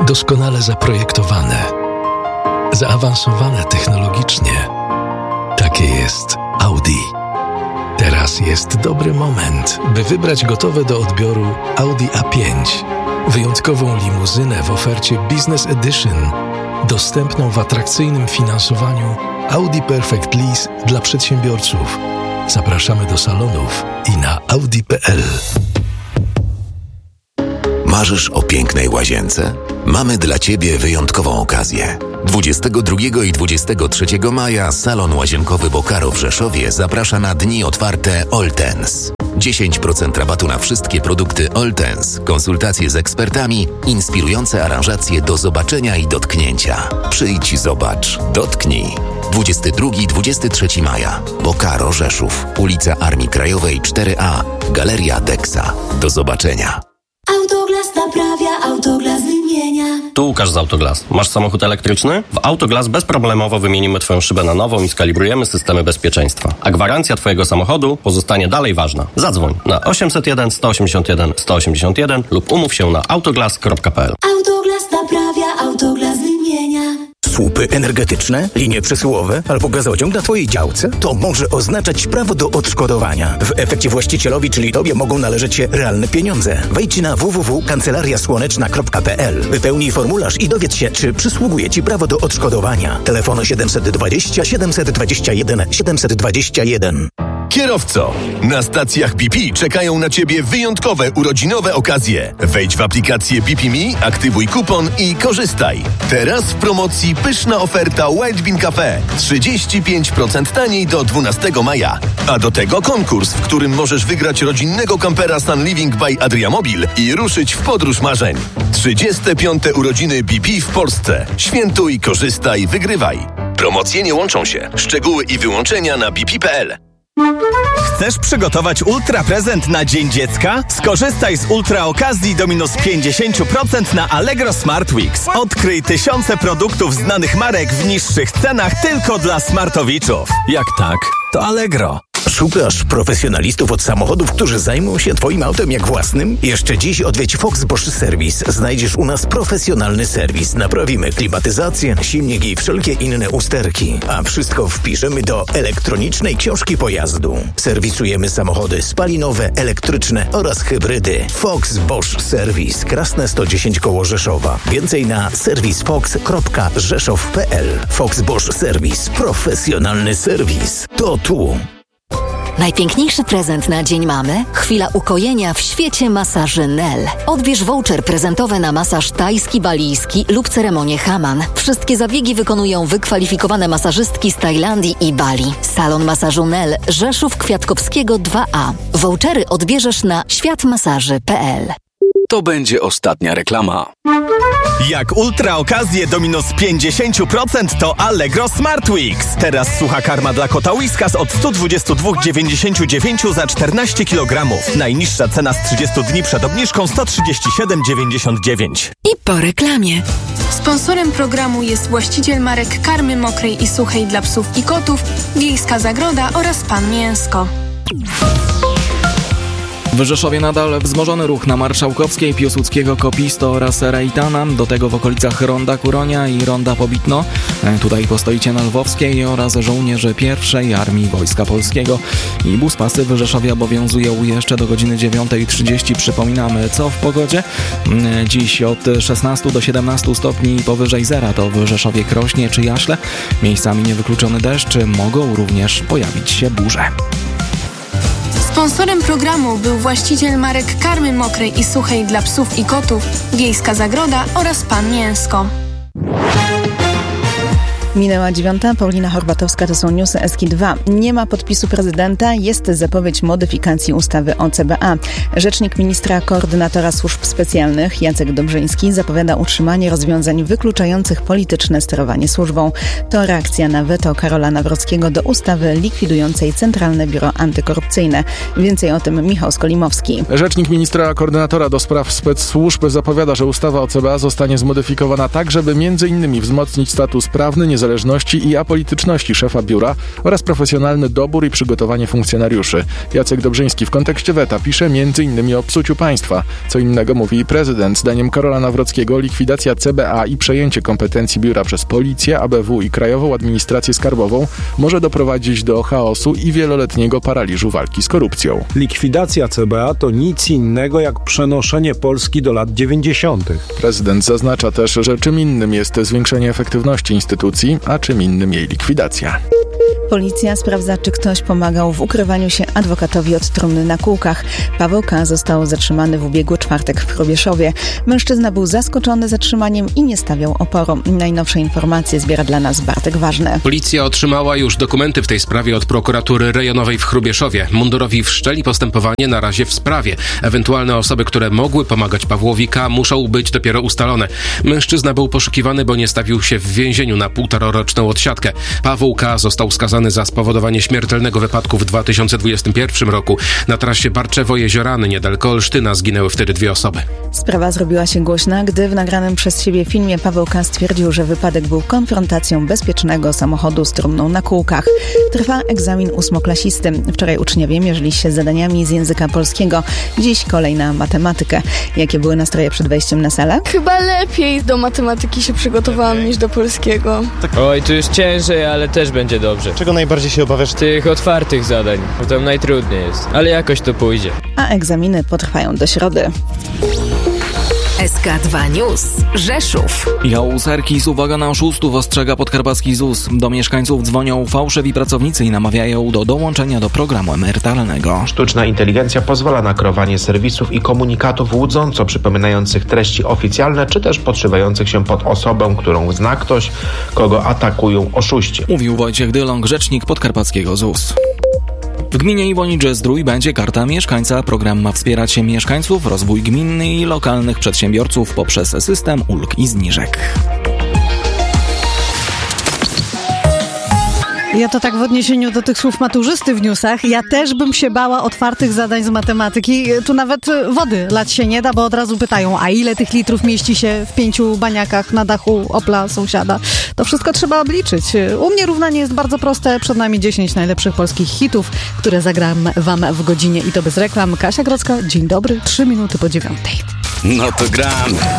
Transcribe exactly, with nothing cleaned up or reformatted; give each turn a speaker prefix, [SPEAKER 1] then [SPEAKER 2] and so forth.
[SPEAKER 1] Doskonale zaprojektowane, zaawansowane technologicznie. Takie jest Audi. Teraz jest dobry moment, by wybrać gotowe do odbioru Audi A pięć. Wyjątkową limuzynę w ofercie Business Edition, dostępną w atrakcyjnym finansowaniu Audi Perfect Lease dla przedsiębiorców. Zapraszamy do salonów i na audi kropka p l.
[SPEAKER 2] Marzysz o pięknej łazience? Mamy dla Ciebie wyjątkową okazję. dwudziestego drugiego i dwudziestego trzeciego maja salon łazienkowy Bokaro w Rzeszowie zaprasza na dni otwarte Oltens. dziesięć procent rabatu na wszystkie produkty Oltens, konsultacje z ekspertami, inspirujące aranżacje do zobaczenia i dotknięcia. Przyjdź, zobacz, dotknij. dwudziestego drugiego i dwudziestego trzeciego maja. Bokaro Rzeszów. Ulica Armii Krajowej cztery A. Galeria Dexa. Do zobaczenia.
[SPEAKER 3] Autoglas naprawia, Autoglas wymienia.
[SPEAKER 4] Tu Łukasz z Autoglas. Masz samochód elektryczny? W Autoglas bezproblemowo wymienimy Twoją szybę na nową i skalibrujemy systemy bezpieczeństwa. A gwarancja Twojego samochodu pozostanie dalej ważna. Zadzwoń na osiemset jeden sto osiemdziesiąt jeden sto osiemdziesiąt jeden lub umów się na autoglas kropka p l.
[SPEAKER 3] Autoglas naprawia, Autoglas wymienia.
[SPEAKER 5] Słupy energetyczne, linie przesyłowe albo gazociąg na Twojej działce? To może oznaczać prawo do odszkodowania. W efekcie właścicielowi, czyli Tobie, mogą należeć się realne pieniądze. Wejdź na w w w kropka kancelaria słoneczna kropka p l. Wypełnij formularz i dowiedz się, czy przysługuje Ci prawo do odszkodowania. Telefon siedemset dwadzieścia siedemset dwadzieścia jeden siedemset dwadzieścia jeden.
[SPEAKER 6] Kierowco, na stacjach B P czekają na Ciebie wyjątkowe urodzinowe okazje. Wejdź w aplikację B P Me, aktywuj kupon i korzystaj. Teraz w promocji pyszna oferta Wild Bean Cafe. trzydzieści pięć procent taniej do dwunastego maja. A do tego konkurs, w którym możesz wygrać rodzinnego kampera Sun Living by Adriamobil i ruszyć w podróż marzeń. trzydzieste piąte urodziny B P w Polsce. Świętuj, korzystaj, wygrywaj. Promocje nie łączą się. Szczegóły i wyłączenia na b p kropka p l.
[SPEAKER 7] Chcesz przygotować ultra prezent na Dzień Dziecka? Skorzystaj z ultra okazji do minus pięćdziesiąt procent na Allegro Smart Weeks. Odkryj tysiące produktów znanych marek w niższych cenach tylko dla smartowiczów. Jak tak, to Allegro.
[SPEAKER 5] Szukasz profesjonalistów od samochodów, którzy zajmą się Twoim autem jak własnym? Jeszcze dziś odwiedź Fox Bosch Service. Znajdziesz u nas profesjonalny serwis. Naprawimy klimatyzację, silnik i wszelkie inne usterki. A wszystko wpiszemy do elektronicznej książki pojazdu. Serwisujemy samochody spalinowe, elektryczne oraz hybrydy. Fox Bosch Service. Krasne sto dziesięć koło Rzeszowa. Więcej na serwis fox kropka rzeszow kropka p l. Fox Bosch Service. Profesjonalny serwis. To tu.
[SPEAKER 8] Najpiękniejszy prezent na Dzień Mamy? Chwila ukojenia w świecie masaży Nel. Odbierz voucher prezentowy na masaż tajski, balijski lub ceremonię Haman. Wszystkie zabiegi wykonują wykwalifikowane masażystki z Tajlandii i Bali. Salon masażu Nel, Rzeszów Kwiatkowskiego dwa A. Vouchery odbierzesz na światmasaży kropka p l.
[SPEAKER 9] To będzie ostatnia reklama.
[SPEAKER 7] Jak ultra okazję do minus pięćdziesiąt procent to Allegro Smart Weeks. Teraz sucha karma dla kota Whiskas od sto dwadzieścia dwa dziewięćdziesiąt dziewięć za czternaście kilogramów. Najniższa cena z trzydziestu dni przed obniżką sto trzydzieści siedem dziewięćdziesiąt dziewięć.
[SPEAKER 10] I po reklamie.
[SPEAKER 11] Sponsorem programu jest właściciel marek karmy mokrej i suchej dla psów i kotów, Wiejska Zagroda oraz Pan Mięsko.
[SPEAKER 12] W Rzeszowie nadal wzmożony ruch na Marszałkowskiej, Piłsudskiego, Kopisto oraz Rejtana, do tego w okolicach Ronda Kuronia i Ronda Pobitno. Tutaj postoicie na Lwowskiej oraz żołnierze pierwszej Armii Wojska Polskiego. I buspasy w Rzeszowie obowiązują jeszcze do godziny dziewiątej trzydzieści. Przypominamy, co w pogodzie. Dziś od szesnastu do siedemnastu stopni powyżej zera to w Rzeszowie, Krośnie czy Jaśle. Miejscami niewykluczony deszcz, mogą również pojawić się burze.
[SPEAKER 11] Sponsorem programu był właściciel marek karmy mokrej i suchej dla psów i kotów, Wiejska Zagroda oraz Pan Mięsko.
[SPEAKER 13] Minęła dziewiąta, Paulina Horbatowska, to są newsy Eski dwa. Nie ma podpisu prezydenta, jest zapowiedź modyfikacji ustawy o C B A. Rzecznik ministra koordynatora służb specjalnych Jacek Dobrzyński zapowiada utrzymanie rozwiązań wykluczających polityczne sterowanie służbą. To reakcja na weto Karola Nawrockiego do ustawy likwidującej Centralne Biuro Antykorupcyjne. Więcej o tym Michał Skolimowski.
[SPEAKER 14] Rzecznik ministra koordynatora do spraw specsłużb zapowiada, że ustawa o C B A zostanie zmodyfikowana tak, żeby między innymi wzmocnić status prawny, niezależności i apolityczności szefa biura oraz profesjonalny dobór i przygotowanie funkcjonariuszy. Jacek Dobrzyński w kontekście weta pisze między innymi o psuciu państwa. Co innego mówi prezydent. Zdaniem Karola Nawrockiego likwidacja C B A i przejęcie kompetencji biura przez Policję, A B W i Krajową Administrację Skarbową może doprowadzić do chaosu i wieloletniego paraliżu walki z korupcją.
[SPEAKER 10] Likwidacja C B A to nic innego jak przenoszenie Polski do lat dziewięćdziesiątych.
[SPEAKER 14] Prezydent zaznacza też, że czym innym jest zwiększenie efektywności instytucji, a czym innym jej likwidacja.
[SPEAKER 13] Policja sprawdza, czy ktoś pomagał w ukrywaniu się adwokatowi od trumny na kółkach. Paweł K. został zatrzymany w ubiegły czwartek w Hrubieszowie. Mężczyzna był zaskoczony zatrzymaniem i nie stawiał oporu. Najnowsze informacje zbiera dla nas Bartek Ważny.
[SPEAKER 15] Policja otrzymała już dokumenty w tej sprawie od prokuratury rejonowej w Hrubieszowie. Mundurowi wszczęli postępowanie na razie w sprawie. Ewentualne osoby, które mogły pomagać Pawłowi K. muszą być dopiero ustalone. Mężczyzna był poszukiwany, bo nie stawił się w więzieniu na półtororoczną odsiadkę. Paweł K. został skazany za spowodowanie śmiertelnego wypadku w dwa tysiące dwudziestym pierwszym roku. Na trasie Barczewo-Jeziorany niedaleko Olsztyna zginęły wtedy dwie osoby.
[SPEAKER 13] Sprawa zrobiła się głośna, gdy w nagranym przez siebie filmie Paweł K. stwierdził, że wypadek był konfrontacją bezpiecznego samochodu z trumną na kółkach. Trwa egzamin ósmoklasisty. Wczoraj uczniowie mierzyli się z zadaniami z języka polskiego. Dziś kolej na matematykę. Jakie były nastroje przed wejściem na salę?
[SPEAKER 16] Chyba lepiej do matematyki się przygotowałam niż do polskiego.
[SPEAKER 17] Oj, tu jest ciężej, ale też będzie dobrze.
[SPEAKER 18] Czego najbardziej się obawiasz?
[SPEAKER 17] Tych otwartych zadań. Tam najtrudniej jest, ale jakoś to pójdzie.
[SPEAKER 13] A egzaminy potrwają do środy.
[SPEAKER 19] S K dwa News. Rzeszów.
[SPEAKER 12] Jałserkis, uwaga na oszustów, ostrzega podkarpacki Z U S. Do mieszkańców dzwonią fałszywi pracownicy i namawiają do dołączenia do programu emerytalnego.
[SPEAKER 20] Sztuczna inteligencja pozwala na kreowanie serwisów i komunikatów łudząco przypominających treści oficjalne, czy też podszywających się pod osobę, którą zna ktoś, kogo atakują oszuści.
[SPEAKER 12] Mówił Wojciech Dylong, rzecznik podkarpackiego Z U S. W gminie Iwonice-Zdrój będzie karta mieszkańca. Program ma wspierać mieszkańców, rozwój gminny i lokalnych przedsiębiorców poprzez system ulg i zniżek.
[SPEAKER 21] Ja to tak w odniesieniu do tych słów maturzysty w newsach, ja też bym się bała otwartych zadań z matematyki. Tu nawet wody lać się nie da, bo od razu pytają, a ile tych litrów mieści się w pięciu baniakach na dachu Opla sąsiada. To wszystko trzeba obliczyć. U mnie równanie jest bardzo proste. Przed nami dziesięć najlepszych polskich hitów, które zagram wam w godzinie i to bez reklam. Kasia Grodzka, dzień dobry, trzy minuty po dziewiątej.
[SPEAKER 9] No to gramy.